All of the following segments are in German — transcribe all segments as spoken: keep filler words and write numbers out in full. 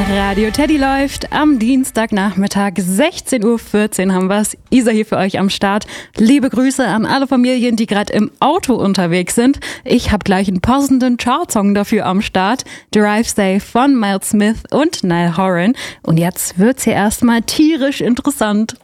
Radio Teddy läuft am Dienstagnachmittag, sechzehn Uhr vierzehn haben wir's. Isa hier für euch am Start. Liebe Grüße an alle Familien, die gerade im Auto unterwegs sind. Ich habe gleich einen passenden Chartsong dafür am Start. Drive Safe von Miles Smith und Niall Horan. Und jetzt wird's hier erstmal tierisch interessant.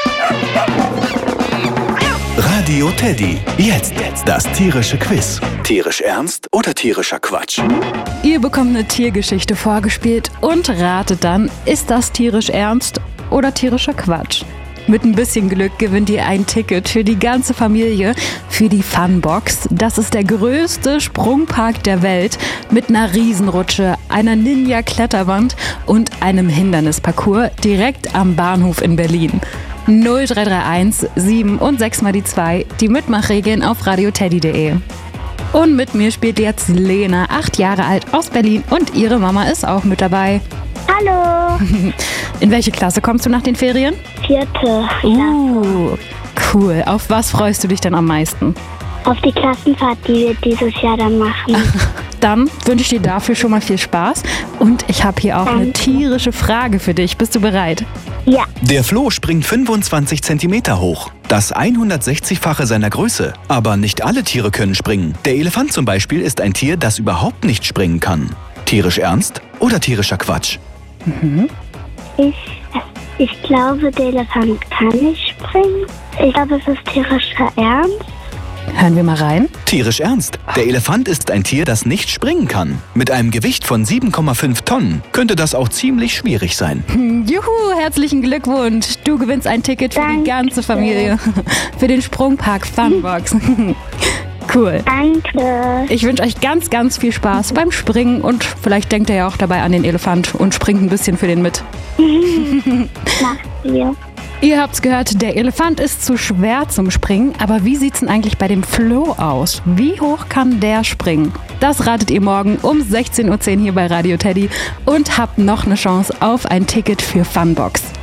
Radio Teddy. Jetzt das tierische Quiz. Tierisch ernst oder tierischer Quatsch? Ihr bekommt eine Tiergeschichte vorgespielt und ratet dann, ist das tierisch ernst oder tierischer Quatsch? Mit ein bisschen Glück gewinnt ihr ein Ticket für die ganze Familie für die Funbox. Das ist der größte Sprungpark der Welt mit einer Riesenrutsche, einer Ninja-Kletterwand und einem Hindernisparcours direkt am Bahnhof in Berlin. null drei drei eins sieben und sechs mal die zwei, die Mitmachregeln auf radioteddy punkt de. Und mit mir spielt jetzt Lena, acht Jahre alt, aus Berlin und ihre Mama ist auch mit dabei. Hallo. In welche Klasse kommst du nach den Ferien? Vierte Klasse. Uh, cool. Auf was freust du dich denn am meisten? Auf die Klassenfahrt, die wir dieses Jahr dann machen. Dann wünsche ich dir dafür schon mal viel Spaß. Und ich habe hier auch Danke. eine tierische Frage für dich. Bist du bereit? Ja. Der Floh springt fünfundzwanzig Zentimeter hoch. Das hundertsechzigfache seiner Größe. Aber nicht alle Tiere können springen. Der Elefant zum Beispiel ist ein Tier, das überhaupt nicht springen kann. Tierisch ernst oder tierischer Quatsch? Mhm. Ich, ich glaube, der Elefant kann nicht springen. Ich glaube, es ist tierischer Ernst. Hören wir mal rein. Tierisch ernst. Der Elefant ist ein Tier, das nicht springen kann. Mit einem Gewicht von sieben Komma fünf Tonnen könnte das auch ziemlich schwierig sein. Juhu, herzlichen Glückwunsch. Du gewinnst ein Ticket für Danke. die ganze Familie. Für den Sprungpark Funbox. Cool. Danke. Ich wünsche euch ganz, ganz viel Spaß beim Springen und vielleicht denkt ihr ja auch dabei an den Elefant und springt ein bisschen für den mit. Nach dir. Ihr habt's gehört, der Elefant ist zu schwer zum Springen, aber wie sieht's denn eigentlich bei dem Floh aus? Wie hoch kann der springen? Das ratet ihr morgen um sechzehn Uhr zehn hier bei Radio Teddy und habt noch eine Chance auf ein Ticket für Funbox.